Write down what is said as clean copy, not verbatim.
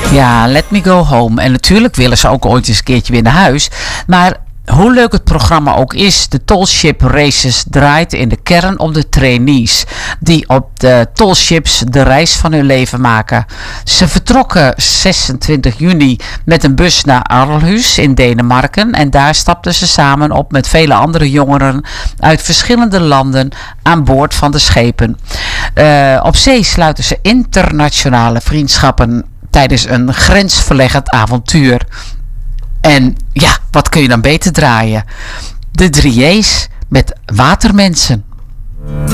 Ja, Let Me Go Home. En natuurlijk willen ze ook ooit eens een keertje weer naar huis. Maar hoe leuk het programma ook is, de Tallship Races draait in de kern om de trainees die op de tallships de reis van hun leven maken. Ze vertrokken 26 juni met een bus naar Aarhus in Denemarken en daar stapten ze samen op met vele andere jongeren uit verschillende landen aan boord van de schepen. Op zee sluiten ze internationale vriendschappen tijdens een grensverleggend avontuur. En ja, wat kun je dan beter draaien? De 3J's met Watermensen.